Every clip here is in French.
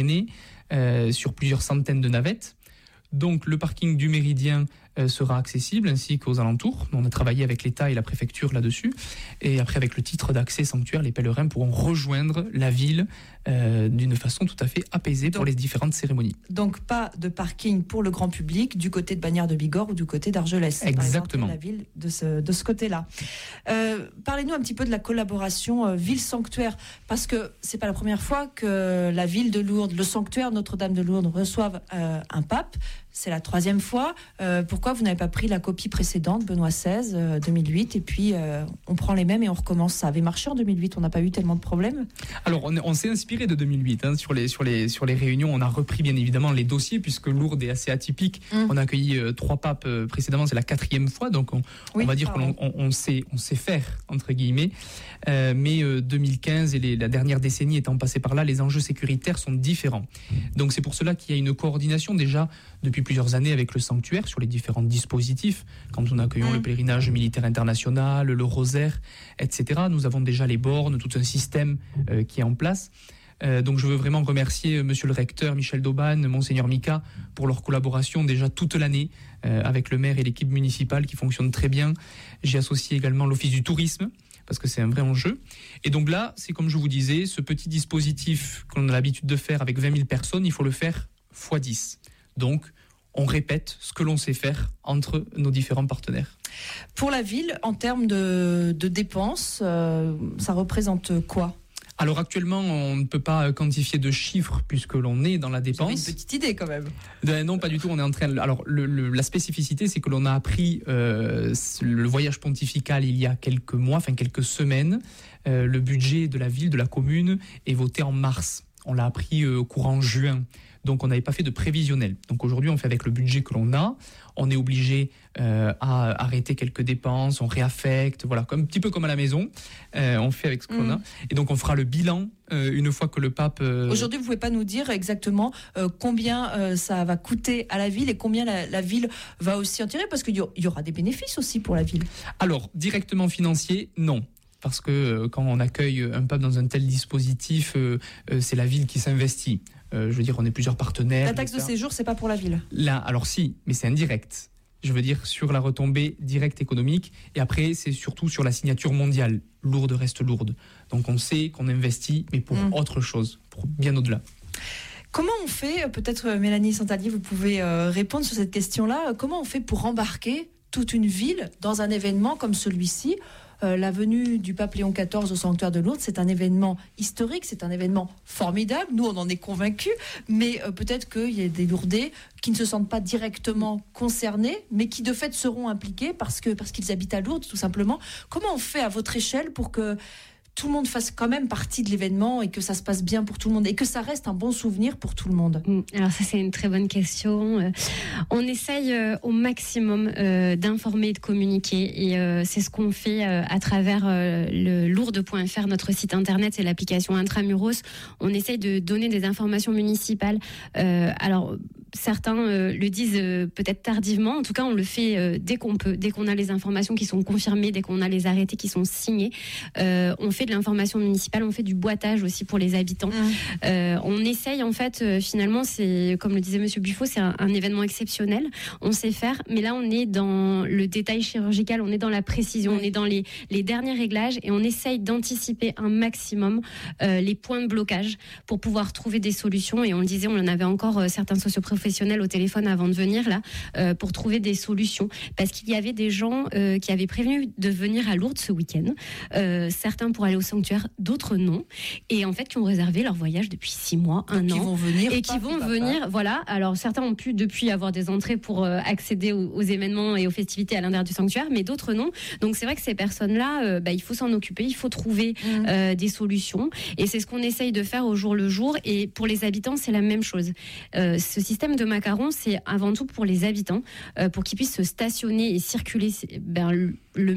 l'année sur plusieurs centaines de navettes. Donc le parking du Méridien sera accessible ainsi qu'aux alentours. On a travaillé avec l'État et la préfecture là-dessus. Et après, avec le titre d'accès sanctuaire, les pèlerins pourront rejoindre la ville d'une façon tout à fait apaisée pour les différentes cérémonies. Donc pas de parking pour le grand public du côté de Bagnères de Bigorre ou du côté d'Argelès. Exactement. Par exemple, la ville de ce côté-là. Parlez-nous un petit peu de la collaboration ville-sanctuaire, parce que c'est pas la première fois que la ville de Lourdes, le sanctuaire Notre-Dame de Lourdes reçoivent un pape. C'est la 3e fois. Pourquoi vous n'avez pas pris la copie précédente, Benoît XVI, 2008, et puis on prend les mêmes et on recommence? Ça avait marché en 2008, on n'a pas eu tellement de problèmes. Alors, on s'est inspiré de 2008. Sur les réunions, on a repris bien évidemment les dossiers, puisque Lourdes est assez atypique. On a accueilli 3 papes précédemment, c'est la 4e fois, donc on va dire qu'on sait faire, entre guillemets. Mais 2015 et la dernière décennie étant passée par là, les enjeux sécuritaires sont différents. Donc c'est pour cela qu'il y a une coordination déjà depuis plusieurs années avec le sanctuaire sur les différents dispositifs. Quand on accueillons le pèlerinage militaire international, le rosaire, etc. Nous avons déjà les bornes, tout un système qui est en place. Donc je veux vraiment remercier monsieur le recteur Michel Dauban, monseigneur Mika pour leur collaboration déjà toute l'année avec le maire et l'équipe municipale qui fonctionne très bien. J'ai associé également l'office du tourisme parce que c'est un vrai enjeu. Et donc là, c'est comme je vous disais, ce petit dispositif qu'on a l'habitude de faire avec 20 000 personnes, il faut le faire x10. Donc, on répète ce que l'on sait faire entre nos différents partenaires. Pour la ville, en termes de dépenses, ça représente quoi ? Alors actuellement, on ne peut pas quantifier de chiffres puisque l'on est dans la dépense. Vous avez une petite idée quand même. Non, pas du tout. On est en train. Alors la spécificité, c'est que l'on a appris le voyage pontifical il y a quelques mois, quelques semaines. Le budget de la ville, de la commune, est voté en mars. On l'a appris courant juin. Donc on n'avait pas fait de prévisionnel. Donc aujourd'hui, on fait avec le budget que l'on a. On est obligé à arrêter quelques dépenses, on réaffecte, voilà, un petit peu comme à la maison. On fait avec ce qu'on a. Et donc on fera le bilan une fois que le pape... Aujourd'hui, vous ne pouvez pas nous dire exactement combien ça va coûter à la ville et combien la ville va aussi en tirer, parce qu'il y aura des bénéfices aussi pour la ville. Alors, directement financier, non. Parce que quand on accueille un pape dans un tel dispositif, c'est la ville qui s'investit. Je veux dire, on est plusieurs partenaires. La taxe de séjour, c'est pas pour la ville. Là, alors si, mais c'est indirect. Je veux dire, sur la retombée directe économique. Et après, c'est surtout sur la signature mondiale. Lourdes reste lourde. Donc on sait qu'on investit, mais pour autre chose, pour bien au-delà. Comment on fait, peut-être Mélanie Santalier, vous pouvez répondre sur cette question-là, comment on fait pour embarquer toute une ville dans un événement comme celui-ci ? La venue du pape Léon XIV au sanctuaire de Lourdes, c'est un événement historique, c'est un événement formidable. Nous, on en est convaincus, mais peut-être qu'il y a des Lourdais qui ne se sentent pas directement concernés, mais qui de fait seront impliqués parce qu'ils habitent à Lourdes, tout simplement. Comment on fait à votre échelle pour que tout le monde fasse quand même partie de l'événement et que ça se passe bien pour tout le monde et que ça reste un bon souvenir pour tout le monde? Alors ça, c'est une très bonne question. On essaye au maximum d'informer et de communiquer, et c'est ce qu'on fait à travers le lourdes.fr, notre site internet et l'application Intramuros. On essaye de donner des informations municipales. Alors certains le disent peut-être tardivement. En tout cas, on le fait dès qu'on peut, dès qu'on a les informations qui sont confirmées, dès qu'on a les arrêtés qui sont signés. On fait de l'information municipale, on fait du boitage aussi pour les habitants. On essaye en fait, finalement, c'est comme le disait Monsieur Buffo, c'est un événement exceptionnel. On sait faire, mais là on est dans le détail chirurgical, on est dans la précision, on est dans les derniers réglages, et on essaye d'anticiper un maximum les points de blocage pour pouvoir trouver des solutions. Et on le disait, on en avait encore certains socioprofessionnels au téléphone avant de venir là pour trouver des solutions, parce qu'il y avait des gens qui avaient prévenu de venir à Lourdes ce week-end. Certains pour aller au sanctuaire, d'autres non, et en fait qui ont réservé leur voyage depuis 6 mois, un an, qui vont venir, et qui vont venir. Voilà. Alors certains ont pu depuis avoir des entrées pour accéder aux événements et aux festivités à l'intérieur du sanctuaire, mais d'autres non. Donc c'est vrai que ces personnes-là, il faut s'en occuper, il faut trouver des solutions, et c'est ce qu'on essaye de faire au jour le jour. Et pour les habitants, c'est la même chose. Ce système de macarons, c'est avant tout pour les habitants, pour qu'ils puissent se stationner et circuler le mieux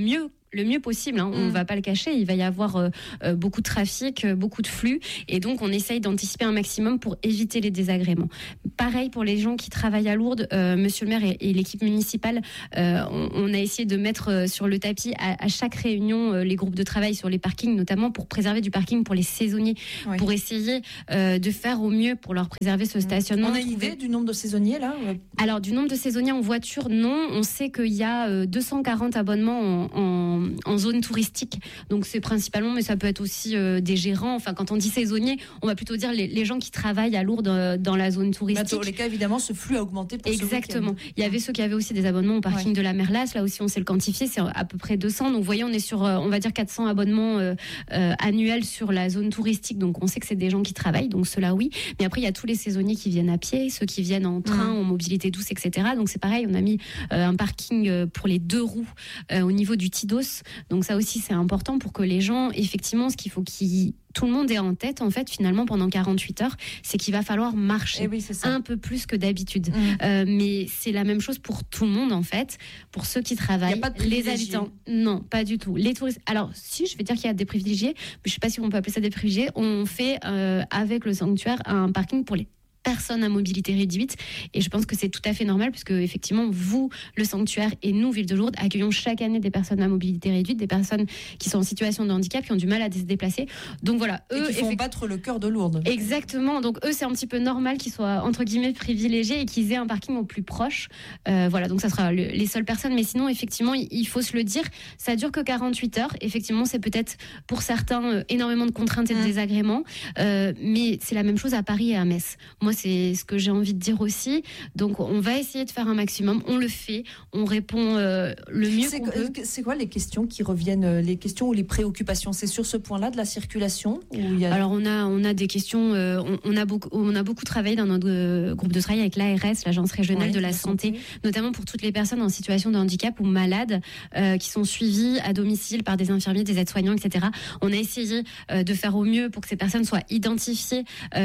le mieux possible. On ne va pas le cacher. Il va y avoir beaucoup de trafic, beaucoup de flux. Et donc, on essaye d'anticiper un maximum pour éviter les désagréments. Pareil pour les gens qui travaillent à Lourdes. Monsieur le maire et l'équipe municipale, on a essayé de mettre sur le tapis à chaque réunion les groupes de travail sur les parkings, notamment pour préserver du parking pour les saisonniers, pour essayer de faire au mieux pour leur préserver ce stationnement. On a une idée du nombre de saisonniers là ? Alors, du nombre de saisonniers en voiture, non. On sait qu'il y a 240 abonnements en zone touristique. Donc, c'est principalement, mais ça peut être aussi des gérants. Enfin, quand on dit saisonniers, on va plutôt dire les gens qui travaillent à Lourdes dans la zone touristique. Dans tous les cas, évidemment, ce flux a augmenté pour Exactement. Il y avait ceux qui avaient aussi des abonnements au parking de la Merlasse. Là aussi, on sait le quantifier. C'est à peu près 200. Donc, vous voyez, on est sur, on va dire, 400 abonnements annuels sur la zone touristique. Donc, on sait que c'est des gens qui travaillent. Donc, ceux-là, oui. Mais après, il y a tous les saisonniers qui viennent à pied, ceux qui viennent en train, en mobilité douce, etc. Donc, c'est pareil. On a mis un parking pour les 2 roues au niveau du Tidos. Donc, ça aussi, c'est important pour que les gens, effectivement, ce qu'il faut tout le monde ait en tête, en fait, finalement, pendant 48 heures, c'est qu'il va falloir marcher un peu plus que d'habitude. Mais c'est la même chose pour tout le monde, en fait, pour ceux qui travaillent, les habitants. Non, pas du tout. Les touristes. Alors, si, je vais dire qu'il y a des privilégiés, mais je ne sais pas si on peut appeler ça des privilégiés. On fait, avec le sanctuaire, un parking pour les personnes à mobilité réduite, et je pense que c'est tout à fait normal puisque effectivement vous, le sanctuaire et nous, Ville de Lourdes, accueillons chaque année des personnes à mobilité réduite, des personnes qui sont en situation de handicap, qui ont du mal à se déplacer. Donc voilà, eux qui font battre le cœur de Lourdes. Exactement. Donc eux, c'est un petit peu normal qu'ils soient entre guillemets privilégiés et qu'ils aient un parking au plus proche. Voilà, donc ça sera les seules personnes. Mais sinon, effectivement, il faut se le dire, ça dure que 48 heures. Effectivement, c'est peut-être pour certains énormément de contraintes et de désagréments, mais c'est la même chose à Paris et à Metz. Moi, c'est ce que j'ai envie de dire aussi. Donc, on va essayer de faire un maximum. On le fait. On répond le mieux qu'on peut. C'est quoi les questions qui reviennent, les questions ou les préoccupations ? C'est sur ce point-là de la circulation Alors, on a des questions. On a beaucoup travaillé dans notre groupe de travail avec l'ARS, l'Agence régionale de la santé, notamment pour toutes les personnes en situation de handicap ou malades qui sont suivies à domicile par des infirmiers, des aides-soignants, etc. On a essayé de faire au mieux pour que ces personnes soient identifiées.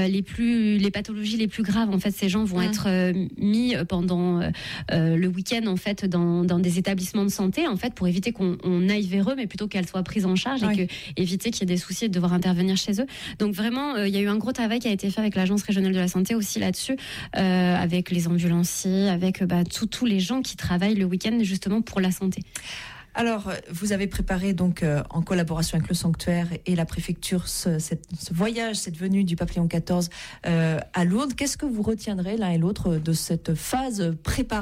Les pathologies les plus graves, en fait, ces gens vont être mis pendant le week-end, en fait, dans des établissements de santé, en fait, pour éviter qu'on aille vers eux, mais plutôt qu'elles soient prises en charge et éviter qu'il y ait des soucis et de devoir intervenir chez eux. Donc vraiment, il y a eu un gros travail qui a été fait avec l'Agence régionale de la santé aussi là-dessus, avec les ambulanciers, avec tous les gens qui travaillent le week-end justement pour la santé. Alors, vous avez préparé donc en collaboration avec le sanctuaire et la préfecture ce voyage, cette venue du Pape Léon XIV à Lourdes. Qu'est-ce que vous retiendrez l'un et l'autre de cette phase préparatoire ?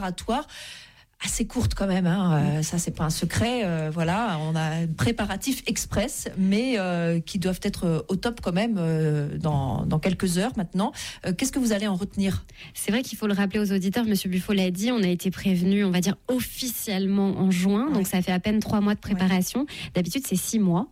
Assez courte quand même, ça c'est pas un secret. Voilà, on a un préparatif express, mais qui doivent être au top quand même dans quelques heures maintenant. Qu'est-ce que vous allez en retenir ? C'est vrai qu'il faut le rappeler aux auditeurs, Monsieur Buffo l'a dit, on a été prévenu, on va dire officiellement en juin, donc ça fait à peine 3 mois de préparation. D'habitude c'est 6 mois.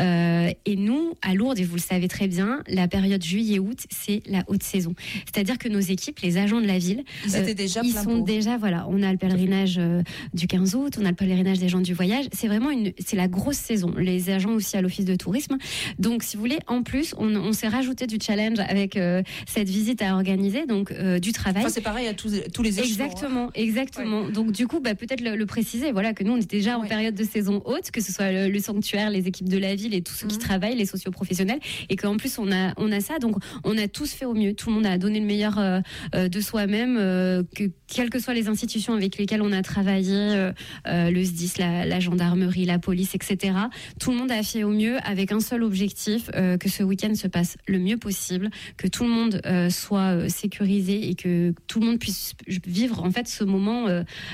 Et nous, à Lourdes, et vous le savez très bien, la période juillet-août, c'est la haute saison. C'est-à-dire que nos équipes, les agents de la ville, ils sont déjà, voilà, on a le pèlerinage du 15 août, on a le pèlerinage des gens du voyage, c'est vraiment c'est la grosse saison, les agents aussi à l'office de tourisme. Donc si vous voulez, en plus on s'est rajouté du challenge avec cette visite à organiser, donc du travail. Enfin, c'est pareil à tous les échelons. Exactement. Donc du coup, peut-être le préciser, voilà, que nous on est déjà en période de saison haute, que ce soit le sanctuaire, les équipes de la ville et tous ceux qui travaillent, les socioprofessionnels, et qu'en plus on a ça, donc on a tous fait au mieux, tout le monde a donné le meilleur de soi-même, quelles que soient les institutions avec lesquelles on a travaillé, le SDIS, la gendarmerie, la police, etc. Tout le monde a fait au mieux avec un seul objectif, que ce week-end se passe le mieux possible, que tout le monde soit sécurisé et que tout le monde puisse vivre en fait ce moment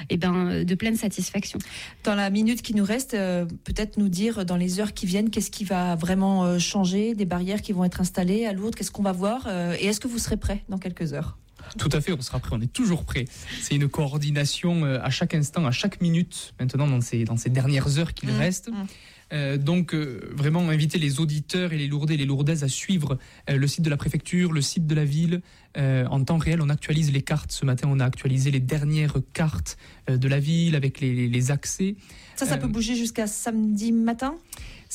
de pleine satisfaction. Dans la minute qui nous reste, peut-être nous dire dans les heures qui viennent qu'est-ce qui va vraiment changer, des barrières qui vont être installées à Lourdes, qu'est-ce qu'on va voir et est-ce que vous serez prêts dans quelques heures ? Tout à fait, on sera prêt, on est toujours prêt. C'est une coordination à chaque instant, à chaque minute, maintenant dans ces dernières heures qu'il reste. Donc vraiment inviter les auditeurs et les Lourdais et les Lourdaises à suivre le site de la préfecture, le site de la ville. En temps réel, on actualise les cartes. Ce matin, on a actualisé les dernières cartes de la ville avec les accès. Ça peut bouger jusqu'à samedi matin ?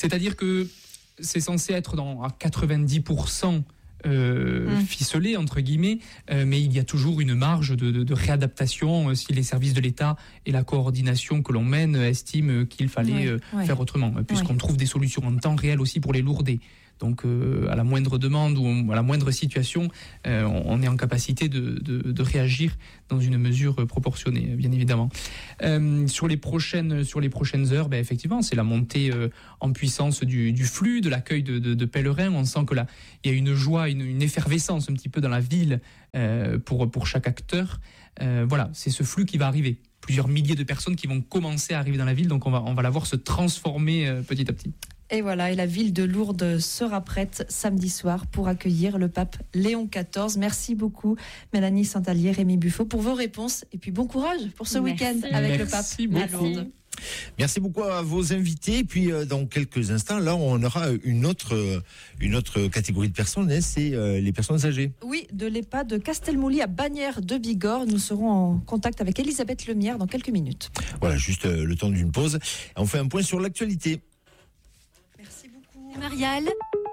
C'est-à-dire que c'est censé être à 90% ficelé entre guillemets, mais il y a toujours une marge de réadaptation si les services de l'État et la coordination que l'on mène estiment qu'il fallait faire autrement, puisqu'on trouve des solutions en temps réel aussi pour les lourdés. Donc à la moindre demande ou à la moindre situation, on est en capacité de réagir dans une mesure proportionnée, bien évidemment. Sur les prochaines heures, effectivement, c'est la montée en puissance du flux, de l'accueil de pèlerins. On sent que là, il y a une joie, une effervescence un petit peu dans la ville pour chaque acteur. Voilà, c'est ce flux qui va arriver. Plusieurs milliers de personnes qui vont commencer à arriver dans la ville, donc on va la voir se transformer petit à petit. Et voilà, et la ville de Lourdes sera prête samedi soir pour accueillir le pape Léon XIV. Merci beaucoup Mélanie Saint-Allier, Rémi Buffo pour vos réponses et puis bon courage pour ce week-end avec le pape à Lourdes. Merci beaucoup à vos invités. Et puis dans quelques instants, là, on aura une autre catégorie de personnes, c'est les personnes âgées. Oui, de l'EHPAD de Castelmouli à Bagnères de Bigorre. Nous serons en contact avec Elisabeth Lemierre dans quelques minutes. Voilà, juste le temps d'une pause. On fait un point sur l'actualité. Merci beaucoup. Marial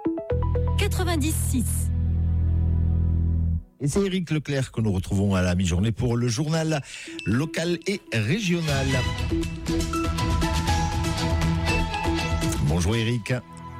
96. Et c'est Éric Leclerc que nous retrouvons à la mi-journée pour le journal local et régional. Bonjour Éric.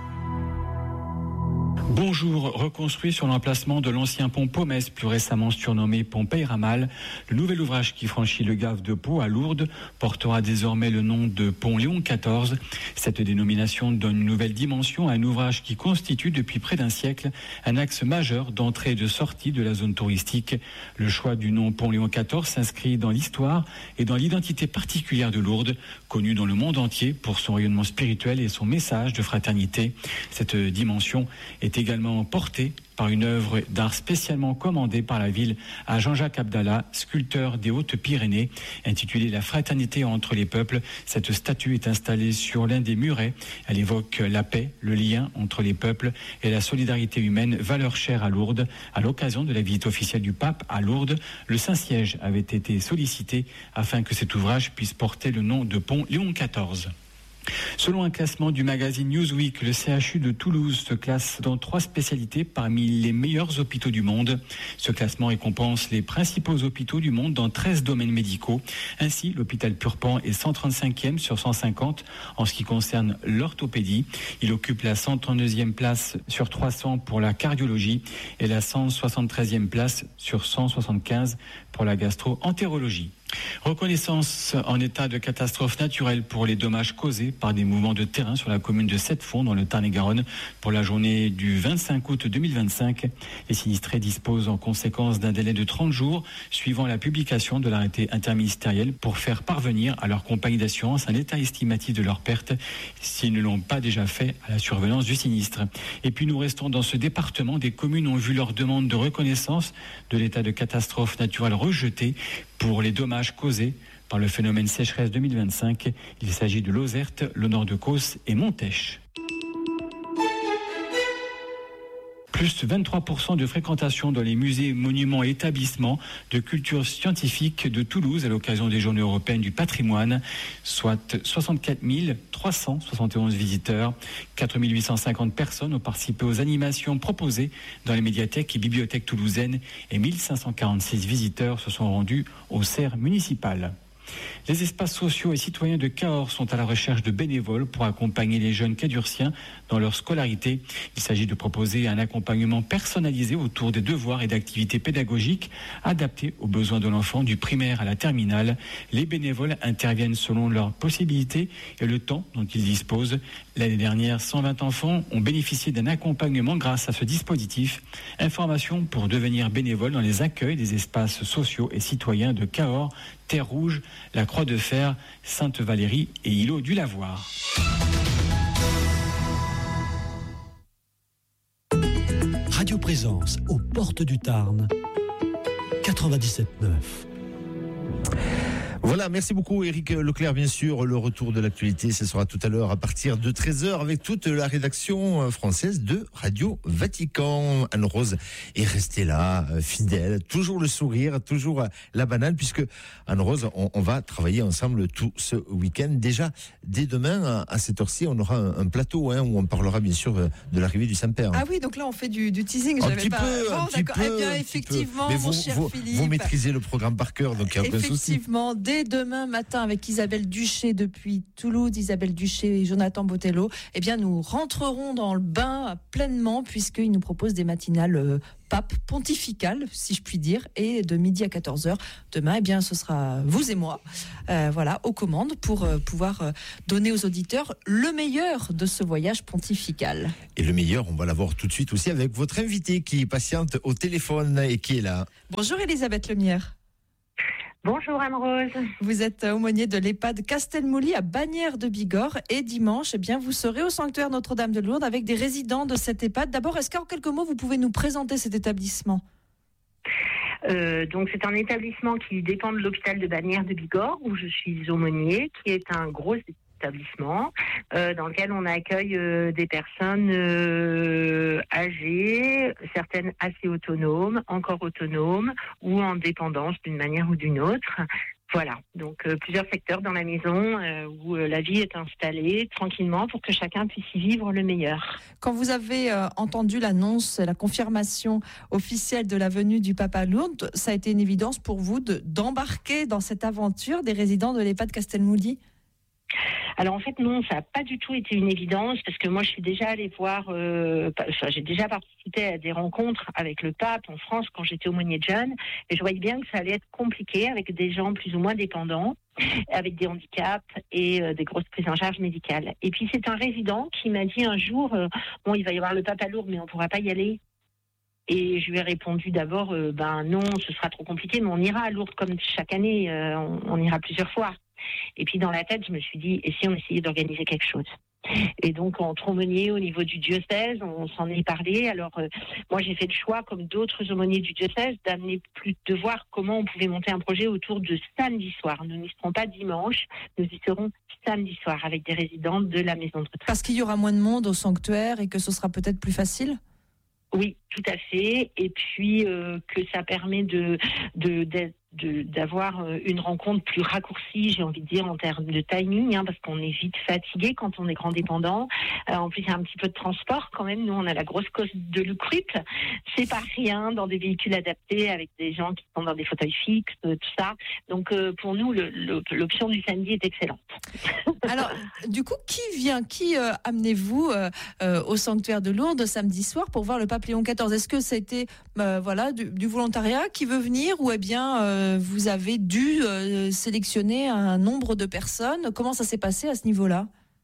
Bonjour, reconstruit sur l'emplacement de l'ancien pont Pomès, plus récemment surnommé pont Peyramal, le nouvel ouvrage qui franchit le gave de Pau à Lourdes portera désormais le nom de pont Léon XIV. Cette dénomination donne une nouvelle dimension à un ouvrage qui constitue depuis près d'un siècle un axe majeur d'entrée et de sortie de la zone touristique. Le choix du nom pont Léon XIV s'inscrit dans l'histoire et dans l'identité particulière de Lourdes, connue dans le monde entier pour son rayonnement spirituel et son message de fraternité. Cette dimension est également portée par une œuvre d'art spécialement commandée par la ville à Jean-Jacques Abdallah, sculpteur des Hautes-Pyrénées, intitulée La fraternité entre les peuples. Cette statue est installée sur l'un des murets. Elle évoque la paix, le lien entre les peuples et la solidarité humaine, valeur chère à Lourdes. À l'occasion de la visite officielle du pape à Lourdes, le Saint-Siège avait été sollicité afin que cet ouvrage puisse porter le nom de pont Léon XIV. Selon un classement du magazine Newsweek, le CHU de Toulouse se classe dans 3 spécialités parmi les meilleurs hôpitaux du monde. Ce classement récompense les principaux hôpitaux du monde dans 13 domaines médicaux. Ainsi, l'hôpital Purpan est 135e sur 150 en ce qui concerne l'orthopédie. Il occupe la 132e place sur 300 pour la cardiologie et la 173e place sur 175 pour la gastro-entérologie. Reconnaissance en état de catastrophe naturelle pour les dommages causés par des mouvements de terrain sur la commune de Sept-Fonds dans le Tarn-et-Garonne pour la journée du 25 août 2025. Les sinistrés disposent en conséquence d'un délai de 30 jours suivant la publication de l'arrêté interministériel pour faire parvenir à leur compagnie d'assurance un état estimatif de leur perte s'ils ne l'ont pas déjà fait à la survenance du sinistre. Et puis nous restons dans ce département. Des communes ont vu leur demande de reconnaissance de l'état de catastrophe naturelle rejetée pour les dommages causés par le phénomène sécheresse 2025. Il s'agit de Lozerte, le nord de Causse et Montèche. Plus 23% de fréquentation dans les musées, monuments et établissements de culture scientifique de Toulouse à l'occasion des Journées européennes du patrimoine, soit 64 371 visiteurs. 4 850 personnes ont participé aux animations proposées dans les médiathèques et bibliothèques toulousaines et 1546 visiteurs se sont rendus au cerf municipal. Les espaces sociaux et citoyens de Cahors sont à la recherche de bénévoles pour accompagner les jeunes cadurciens dans leur scolarité. Il s'agit de proposer un accompagnement personnalisé autour des devoirs et d'activités pédagogiques adaptés aux besoins de l'enfant du primaire à la terminale. Les bénévoles interviennent selon leurs possibilités et le temps dont ils disposent. L'année dernière, 120 enfants ont bénéficié d'un accompagnement grâce à ce dispositif. Information pour devenir bénévole dans les accueils des espaces sociaux et citoyens de Cahors, Terre Rouge, la Croix de Fer, Sainte-Valérie et Îlot du Lavoir. Radio Présence aux portes du Tarn, 97.9. Voilà, merci beaucoup Éric Leclerc, bien sûr. Le retour de l'actualité, ce sera tout à l'heure à partir de 13h avec toute la rédaction française de Radio Vatican. Anne-Rose est restée là, fidèle, toujours le sourire, toujours la banane, puisque Anne-Rose, on va travailler ensemble tout ce week-end. Déjà, dès demain, à cette heure-ci, on aura un plateau où on parlera bien sûr de l'arrivée du Saint-Père. Ah oui, donc là on fait du teasing. Un petit peu. Eh bien, effectivement, mais mon cher Philippe. Vous maîtrisez le programme par cœur, donc il n'y a aucun souci. Effectivement, dès demain matin avec Isabelle Duché depuis Toulouse, Isabelle Duché et Jonathan Botello, eh bien nous rentrerons dans le bain pleinement puisqu'ils nous proposent des matinales pape pontificales, si je puis dire, et de midi à 14h demain, eh bien ce sera vous et moi, voilà, aux commandes pour pouvoir donner aux auditeurs le meilleur de ce voyage pontifical. Et le meilleur, on va l'avoir tout de suite aussi avec votre invité qui patiente au téléphone et qui est là. Bonjour Elisabeth Lemierre. Bonjour Anne-Rose. Vous êtes aumônier de l'EHPAD Castelmouli à Bagnères de Bigorre et dimanche, eh bien, vous serez au sanctuaire Notre-Dame de Lourdes avec des résidents de cet EHPAD. D'abord, est-ce qu'en quelques mots, vous pouvez nous présenter cet établissement ? Donc c'est un établissement qui dépend de l'hôpital de Bagnères de Bigorre où je suis aumônier, qui est un gros établissement dans lequel on accueille des personnes âgées, certaines assez autonomes, encore autonomes ou en dépendance d'une manière ou d'une autre. Voilà, donc plusieurs secteurs dans la maison où la vie est installée tranquillement pour que chacun puisse y vivre le meilleur. Quand vous avez entendu l'annonce, la confirmation officielle de la venue du Pape à Lourdes, ça a été une évidence pour vous d'embarquer dans cette aventure des résidents de l'EHPAD Castelmouli ? Alors en fait non, ça n'a pas du tout été une évidence parce que moi je suis déjà allée voir, j'ai déjà participé à des rencontres avec le pape en France quand j'étais aumônier de jeunes et je voyais bien que ça allait être compliqué avec des gens plus ou moins dépendants, avec des handicaps et des grosses prises en charge médicales. Et puis c'est un résident qui m'a dit un jour, bon il va y avoir le pape à Lourdes mais on ne pourra pas y aller. Et je lui ai répondu d'abord, non, ce sera trop compliqué, mais on ira à Lourdes comme chaque année, on ira plusieurs fois. Et puis dans la tête, je me suis dit, et si on essayait d'organiser quelque chose ? Et donc entre aumôniers au niveau du diocèse, on s'en est parlé. Alors moi j'ai fait le choix, comme d'autres aumôniers du diocèse, de voir comment on pouvait monter un projet autour de samedi soir. Nous n'y serons pas dimanche, nous y serons samedi soir avec des résidents de la maison de retraite. Parce qu'il y aura moins de monde au sanctuaire et que ce sera peut-être plus facile ? Oui, tout à fait. Et puis que ça permet d'avoir une rencontre plus raccourcie, j'ai envie de dire, en termes de timing, parce qu'on est vite fatigué quand on est grand dépendant. En plus, il y a un petit peu de transport quand même. Nous, on a la grosse cause de l'Ucrup. C'est pas rien dans des véhicules adaptés avec des gens qui sont dans des fauteuils fixes, tout ça. Donc, pour nous, l'option du samedi est excellente. Alors, du coup, qui amenez-vous au sanctuaire de Lourdes samedi soir pour voir le pape Léon XIV ? Est-ce que ça a été du volontariat qui veut venir ou bien vous avez dû sélectionner un nombre de personnes ? Comment ça s'est passé à ce niveau-là ?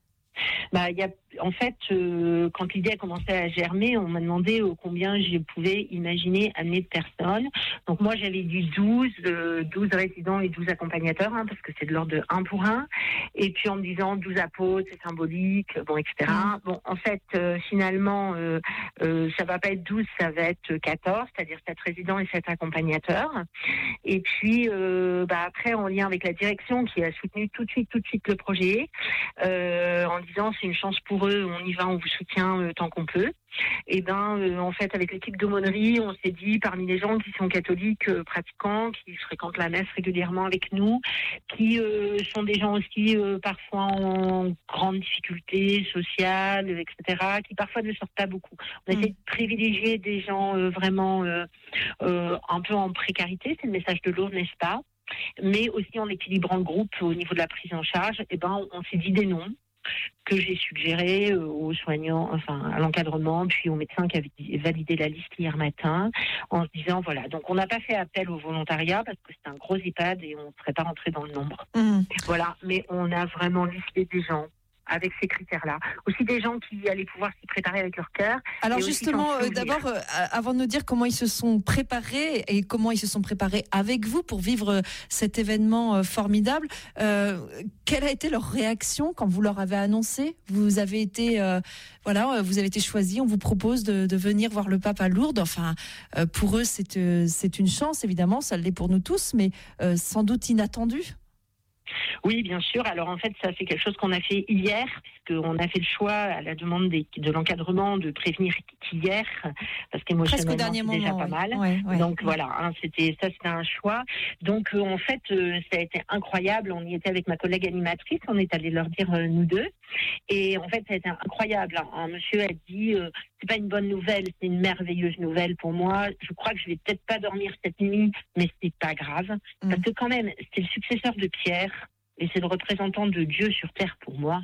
En fait, quand l'idée a commencé à germer, on m'a demandé combien je pouvais imaginer amener de personnes. Donc moi, j'avais dit 12 résidents et 12 accompagnateurs, parce que c'est de l'ordre de 1 pour 1. Et puis en me disant 12 apôtres, c'est symbolique, etc. Bon, en fait, finalement, ça va pas être 12, ça va être 14, c'est-à-dire 7 résidents et 7 accompagnateurs. Et puis, après, en lien avec la direction qui a soutenu tout de suite le projet, en disant c'est une chance pour eux, on y va, on vous soutient tant qu'on peut. Et en fait, avec l'équipe d'aumônerie, on s'est dit, parmi les gens qui sont catholiques pratiquants, qui fréquentent la messe régulièrement avec nous, qui sont des gens aussi parfois en grande difficulté sociale, etc., qui parfois ne sortent pas beaucoup. On essaie de privilégier des gens vraiment un peu en précarité, c'est le message de Lourdes, n'est-ce pas ? Mais aussi en équilibrant le groupe au niveau de la prise en charge, on s'est dit des noms que j'ai suggéré aux soignants, à l'encadrement, puis aux médecins qui avaient validé la liste hier matin, en se disant voilà. Donc on n'a pas fait appel au volontariat parce que c'est un gros EHPAD et on ne serait pas rentré dans le nombre. Voilà, mais on a vraiment listé des gens avec ces critères-là. Aussi des gens qui allaient pouvoir s'y préparer avec leur cœur. Alors justement, d'abord, avant de nous dire comment ils se sont préparés et comment ils se sont préparés avec vous pour vivre cet événement formidable, quelle a été leur réaction quand vous leur avez annoncé ? Vous avez été, vous avez été choisi, on vous propose de venir voir le pape à Lourdes. Pour eux, c'est une chance, évidemment, ça l'est pour nous tous, mais sans doute inattendue. Oui, bien sûr. Alors en fait, ça c'est quelque chose qu'on a fait hier, puisqu'on a fait le choix à la demande de l'encadrement de prévenir hier, parce qu'émotionnellement c'est déjà pas mal. Donc voilà, c'était un choix. Donc en fait, ça a été incroyable. On y était avec ma collègue animatrice, on est allé leur dire nous deux, et en fait ça a été incroyable. Un monsieur a dit c'est pas une bonne nouvelle, c'est une merveilleuse nouvelle pour moi. Je crois que je vais peut-être pas dormir cette nuit, mais c'est pas grave, parce que quand même c'est le successeur de Pierre. Et c'est le représentant de Dieu sur terre pour moi.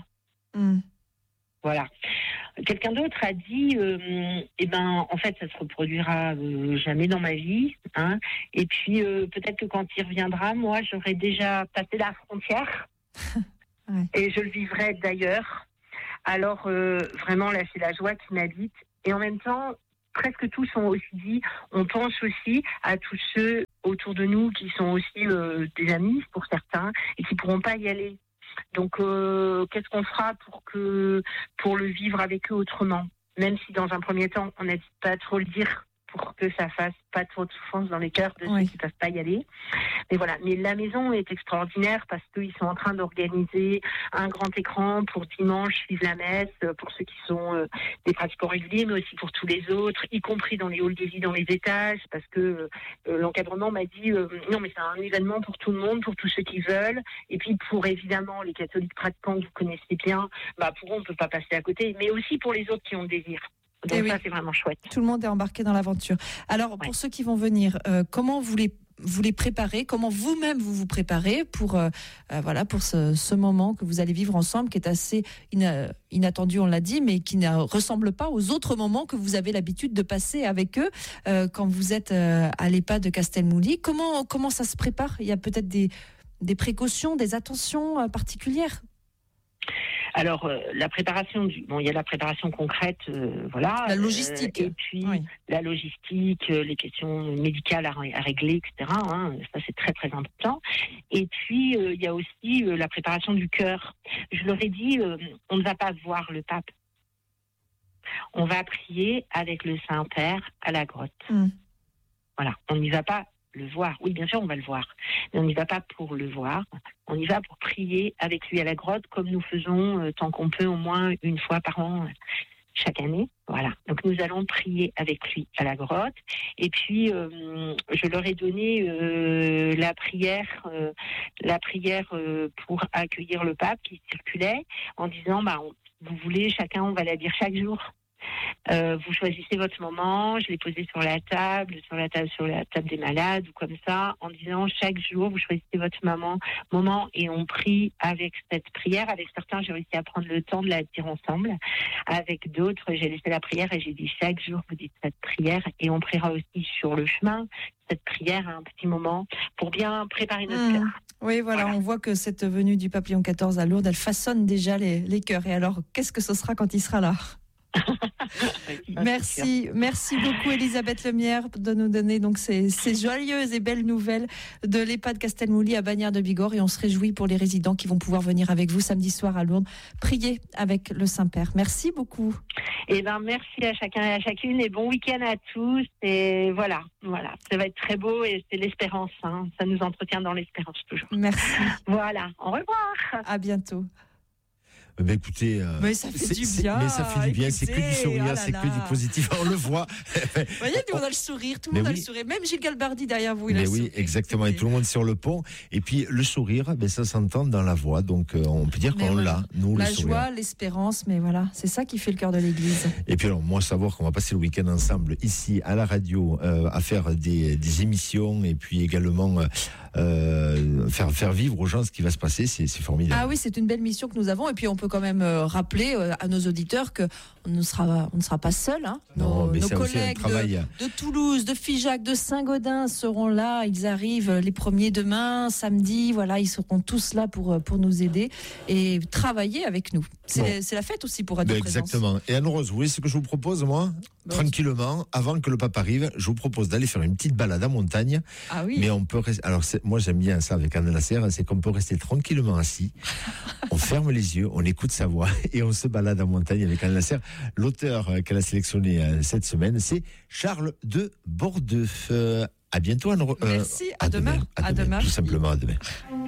Voilà. Quelqu'un d'autre a dit, en fait, ça se reproduira jamais dans ma vie. Hein. Et puis, peut-être que quand il reviendra, moi, j'aurai déjà passé la frontière. Et je le vivrai d'ailleurs. Alors, vraiment, là, c'est la joie qui m'habite. Et en même temps, presque tous ont aussi dit, on pense aussi à tous ceux autour de nous qui sont aussi des amis pour certains et qui pourront pas y aller. Donc, qu'est-ce qu'on fera pour le vivre avec eux autrement? Même si dans un premier temps, on n'hésite pas à trop le dire pour que ça fasse pas trop de souffrance dans les cœurs de ceux qui peuvent pas y aller. Mais voilà. Mais la maison est extraordinaire parce qu'ils sont en train d'organiser un grand écran pour dimanche, suivre la messe, pour ceux qui sont des pratiquants réguliers, mais aussi pour tous les autres, y compris dans les halls de vie, dans les étages, parce que l'encadrement m'a dit non, mais c'est un événement pour tout le monde, pour tous ceux qui veulent. Et puis pour évidemment les catholiques pratiquants que vous connaissez bien, pour eux on peut pas passer à côté, mais aussi pour les autres qui ont le désir. Donc ça, c'est vraiment chouette. Tout le monde est embarqué dans l'aventure. Alors, pour ceux qui vont venir, comment vous les préparez? Comment vous-même vous préparez pour ce moment que vous allez vivre ensemble, qui est assez inattendu, on l'a dit, mais qui ne ressemble pas aux autres moments que vous avez l'habitude de passer avec eux quand vous êtes à l'EHPAD de Castelmouli. Comment ça se prépare? Il y a peut-être des précautions, des attentions particulières? Alors, la préparation il y a la préparation concrète, la logistique. Et puis, la logistique, les questions médicales à régler, etc. Ça, c'est très, très important. Et puis, il y a aussi la préparation du cœur. Je leur ai dit, on ne va pas voir le pape. On va prier avec le Saint-Père à la grotte. Voilà, on n'y va pas le voir. Oui, bien sûr, on va le voir. Mais on n'y va pas pour le voir. On y va pour prier avec lui à la grotte, comme nous faisons tant qu'on peut, au moins une fois par an, chaque année. Voilà. Donc, nous allons prier avec lui à la grotte. Et puis, je leur ai donné la prière pour accueillir le pape qui circulait en disant, vous voulez, chacun, on va la dire chaque jour. Vous choisissez votre moment, je l'ai posé sur la table des malades ou comme ça, en disant chaque jour vous choisissez votre moment et on prie avec cette prière. Avec certains, j'ai réussi à prendre le temps de la dire ensemble. Avec d'autres, j'ai laissé la prière et j'ai dit chaque jour vous dites cette prière et on priera aussi sur le chemin cette prière à un petit moment pour bien préparer notre cœur. Oui, voilà, on voit que cette venue du pape Léon XIV à Lourdes, elle façonne déjà les cœurs. Et alors, qu'est-ce que ce sera quand il sera là? Merci beaucoup Elisabeth Lemierre de nous donner donc ces joyeuses et belles nouvelles de l'EHPAD Castelmouli à Bagnères de Bigorre, et on se réjouit pour les résidents qui vont pouvoir venir avec vous samedi soir à Lourdes prier avec le Saint-Père. Merci beaucoup. Merci à chacun et à chacune et bon week-end à tous. Et voilà, ça va être très beau et c'est l'espérance, ça nous entretient dans l'espérance toujours. Merci. Voilà, au revoir. À bientôt. Écoutez, mais ça fait du bien. Mais ça fait du bien, c'est que du sourire, c'est que du positif. On le voit. Vous voyez, nous on a le sourire, tout le monde a le sourire. Même Gilles Galbardi derrière vous, il a le sourire. Exactement. Et tout le monde sur le pont. Et puis le sourire, ça s'entend dans la voix. Donc on peut dire qu'on l'a, nous, la le sourire. joie, l'espérance, mais voilà, c'est ça qui fait le cœur de l'Église. Et puis alors, moi, savoir qu'on va passer le week-end ensemble ici à la radio à faire des émissions et puis également faire vivre aux gens ce qui va se passer, c'est formidable. Ah oui, c'est une belle mission que nous avons, et puis on peut quand même rappeler à nos auditeurs que on ne sera pas seuls. Nos collègues de Toulouse, de Figeac, de Saint-Gaudens seront là. Ils arrivent les premiers demain, samedi. Voilà, ils seront tous là pour nous aider et travailler avec nous. C'est la fête aussi pour Radio Présence. Exactement. Et Anne-Rose, vous voyez ce que je vous propose, moi? Tranquillement, avant que le pape arrive, je vous propose d'aller faire une petite balade en montagne. Ah oui. Mais on peut rester. Alors moi j'aime bien ça avec Anne Lasserre, c'est qu'on peut rester tranquillement assis. On ferme les yeux, on écoute sa voix et on se balade en montagne avec Anne Lasserre. L'auteur qu'elle a sélectionné cette semaine, c'est Charles de Bordeu. À bientôt, Anne. Merci. À demain. Tout simplement à demain.